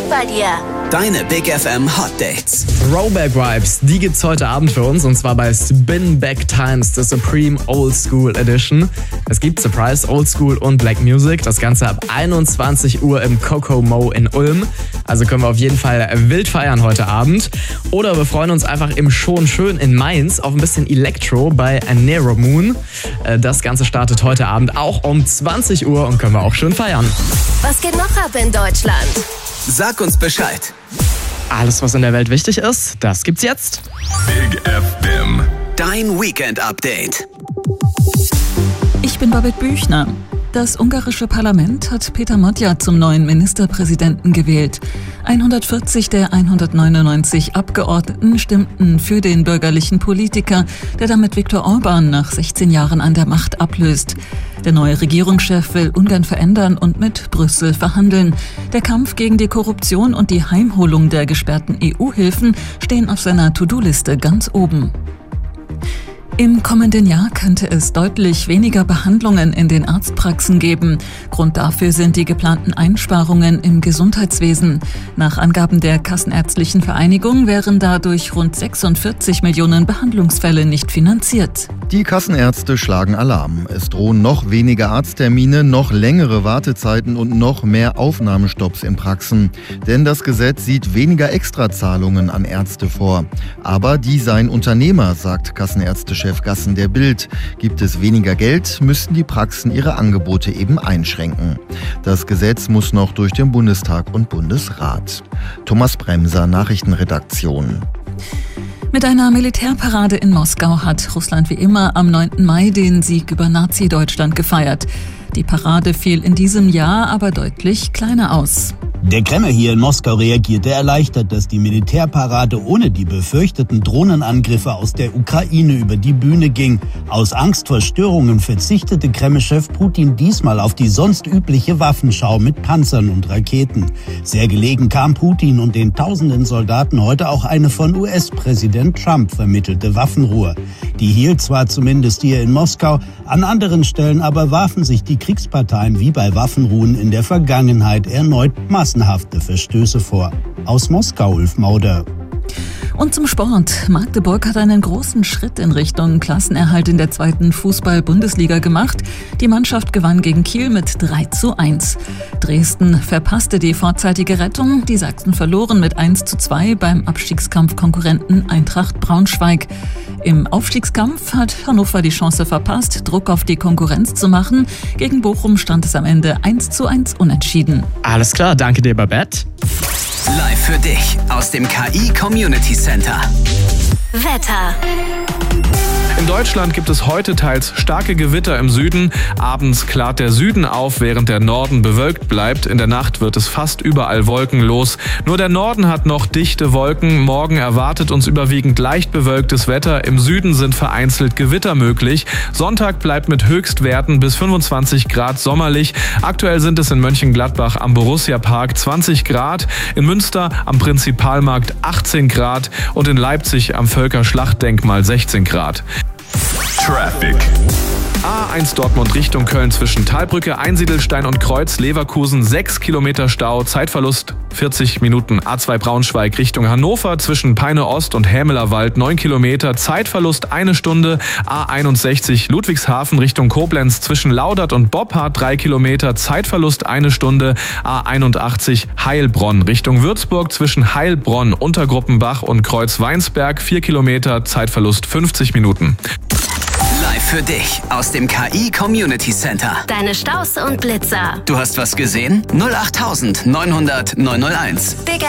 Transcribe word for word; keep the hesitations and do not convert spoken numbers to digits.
bei dir. Deine Big F M Hot Dates. Throwback Vibes, die gibt's heute Abend für uns und zwar bei Spin Back Times, The Supreme Old School Edition. Es gibt Surprise, Old School und Black Music. Das Ganze ab einundzwanzig Uhr im Coco Mo in Ulm. Also können wir auf jeden Fall wild feiern heute Abend. Oder wir freuen uns einfach im Schon Schön in Mainz auf ein bisschen Electro bei Nero Moon. Das Ganze startet heute Abend auch um zwanzig Uhr und können wir auch schön feiern. Was geht noch ab in Deutschland? Sag uns Bescheid. Alles, was in der Welt wichtig ist, das gibt's jetzt. Big F M. Dein Weekend-Update. Ich bin Babette Büchner. Das ungarische Parlament hat Peter Magyar zum neuen Ministerpräsidenten gewählt. hundertvierzig der hundertneunundneunzig Abgeordneten stimmten für den bürgerlichen Politiker, der damit Viktor Orbán nach sechzehn Jahren an der Macht ablöst. Der neue Regierungschef will Ungarn verändern und mit Brüssel verhandeln. Der Kampf gegen die Korruption und die Heimholung der gesperrten E U-Hilfen stehen auf seiner To-Do-Liste ganz oben. Im kommenden Jahr könnte es deutlich weniger Behandlungen in den Arztpraxen geben. Grund dafür sind die geplanten Einsparungen im Gesundheitswesen. Nach Angaben der Kassenärztlichen Vereinigung wären dadurch rund sechsundvierzig Millionen Behandlungsfälle nicht finanziert. Die Kassenärzte schlagen Alarm. Es drohen noch weniger Arzttermine, noch längere Wartezeiten und noch mehr Aufnahmestopps in Praxen. Denn das Gesetz sieht weniger Extrazahlungen an Ärzte vor. Aber die seien Unternehmer, sagt Kassenärztechef Gassen der Bild. Gibt es weniger Geld, müssten die Praxen ihre Angebote eben einschränken. Das Gesetz muss noch durch den Bundestag und Bundesrat. Thomas Bremser, Nachrichtenredaktion. Mit einer Militärparade in Moskau hat Russland wie immer am neunten Mai den Sieg über Nazi-Deutschland gefeiert. Die Parade fiel in diesem Jahr aber deutlich kleiner aus. Der Kreml hier in Moskau reagierte erleichtert, dass die Militärparade ohne die befürchteten Drohnenangriffe aus der Ukraine über die Bühne ging. Aus Angst vor Störungen verzichtete Kreml-Chef Putin diesmal auf die sonst übliche Waffenschau mit Panzern und Raketen. Sehr gelegen kam Putin und den tausenden Soldaten heute auch eine von U S-Präsident Trump vermittelte Waffenruhe. Die hielt zwar zumindest hier in Moskau, an anderen Stellen aber warfen sich die Kriegsparteien wie bei Waffenruhen in der Vergangenheit erneut massenhafte Verstöße vor. Aus Moskau, Ulf Mauder. Und zum Sport. Magdeburg hat einen großen Schritt in Richtung Klassenerhalt in der zweiten Fußball-Bundesliga gemacht. Die Mannschaft gewann gegen Kiel mit drei zu eins. Dresden verpasste die vorzeitige Rettung. Die Sachsen verloren mit eins zu zwei beim Abstiegskampfkonkurrenten Eintracht Braunschweig. Im Aufstiegskampf hat Hannover die Chance verpasst, Druck auf die Konkurrenz zu machen. Gegen Bochum stand es am Ende eins zu eins unentschieden. Alles klar, danke dir, Babette. Live für dich aus dem K I Community Center. Wetter. In Deutschland gibt es heute teils starke Gewitter im Süden. Abends klart der Süden auf, während der Norden bewölkt bleibt. In der Nacht wird es fast überall wolkenlos. Nur der Norden hat noch dichte Wolken. Morgen erwartet uns überwiegend leicht bewölktes Wetter. Im Süden sind vereinzelt Gewitter möglich. Sonntag bleibt mit Höchstwerten bis fünfundzwanzig Grad sommerlich. Aktuell sind es in Mönchengladbach am Borussia-Park zwanzig Grad, in Münster am Prinzipalmarkt achtzehn Grad und in Leipzig am Völkerschlachtdenkmal sechzehn Grad. Traffic. A eins Dortmund Richtung Köln zwischen Talbrücke, Einsiedelstein und Kreuz, Leverkusen sechs Kilometer Stau, Zeitverlust vierzig Minuten. A zwei Braunschweig Richtung Hannover zwischen Peine Ost und Hämelerwald neun Kilometer, Zeitverlust eine Stunde. A einundsechzig Ludwigshafen Richtung Koblenz zwischen Laudert und Boppard drei Kilometer, Zeitverlust eine Stunde. A einundachtzig Heilbronn Richtung Würzburg zwischen Heilbronn, Untergruppenbach und Kreuz-Weinsberg vier Kilometer, Zeitverlust fünfzig Minuten. Live für dich aus dem K I Community Center. Deine Staus und Blitzer. Du hast was gesehen? null acht neunhundert neunhunderteins. Big